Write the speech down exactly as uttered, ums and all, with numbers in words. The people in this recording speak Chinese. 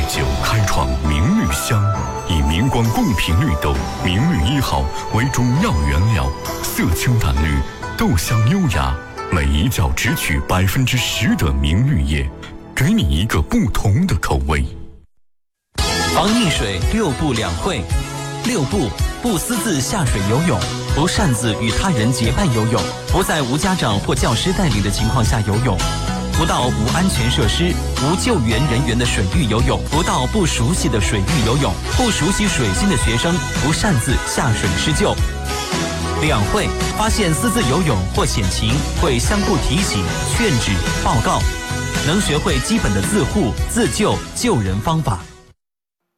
九开创明绿香，以明光贡品绿豆明绿一号为主要原料，色清淡绿，豆香优雅，每一角只取百分之十的明绿叶，给你一个不同的口味。 防溺水六不两会。六不：不私自下水游泳，不擅自与他人结伴游泳，不在无家长或教师带领的情况下游泳，不到无安全设施、无救援人员的水域游泳，不到不熟悉的水域游泳，不熟悉水性的学生不擅自下水施救。两会：发现私自游泳或险情，会相互提醒、劝止、报告，能学会基本的自护、自救、救人方法。